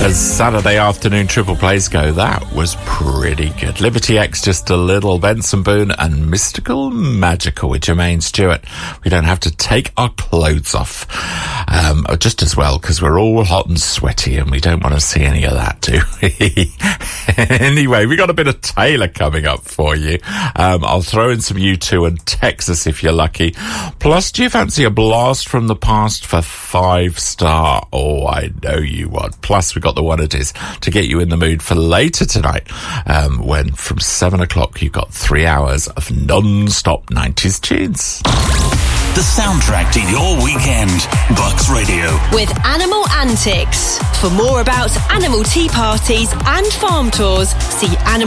As Saturday afternoon triple plays go, that was pretty good. Liberty X, Just a Little, Benson Boone, and Mystical Magical with Jermaine Stewart. We don't have to take our clothes off. Just as well, because we're all hot and sweaty and we don't want to see any of that, do we? Anyway, we got a bit of Taylor coming up for you. I'll throw in some U2 and Texas if you're lucky. Plus, do you fancy a blast from the past for 5-star? Oh, I know you would. Plus, we got the one it is to get you in the mood for later tonight, when from 7 o'clock you've got 3 hours of non-stop 90s tunes. The soundtrack to your weekend. Bucks Radio. With Animal Antics. For more about animal tea parties and farm tours, see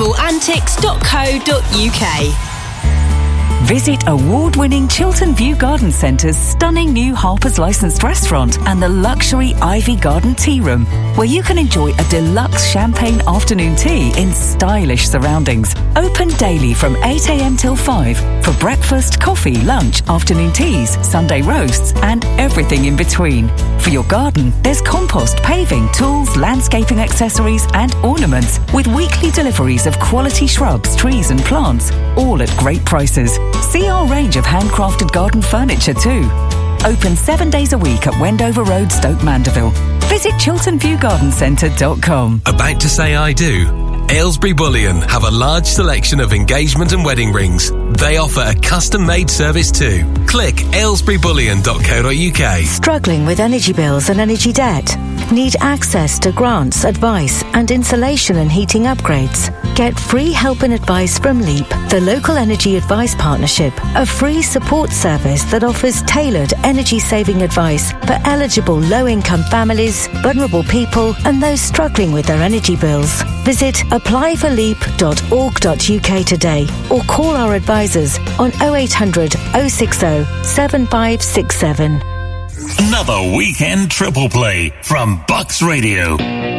animalantics.co.uk. Visit award-winning Chiltern View Garden Centre's stunning new Harper's licensed restaurant and the luxury Ivy Garden Tea Room, where you can enjoy a deluxe champagne afternoon tea in stylish surroundings. Open daily from 8 a.m. till 5 for breakfast, coffee, lunch, afternoon teas, Sunday roasts, and everything in between. For your garden, there's compost, paving, tools, landscaping accessories, and ornaments, with weekly deliveries of quality shrubs, trees, and plants, all at great prices. See our range of handcrafted garden furniture too. Open 7 days a week at Wendover Road, Stoke Mandeville. Visit chilternviewgardencentre.com. About to say I do? Aylesbury Bullion have a large selection of engagement and wedding rings. They offer a custom-made service too. Click aylesburybullion.co.uk. Struggling with energy bills and energy debt? Need access to grants, advice and insulation and heating upgrades? Get free help and advice from LEAP, the Local Energy Advice Partnership, a free support service that offers tailored energy-saving advice for eligible low-income families, vulnerable people and those struggling with their energy bills. Visit applyforleap.org.uk today or call our advisors on 0800 060 7567. Another weekend triple play from Bucks Radio.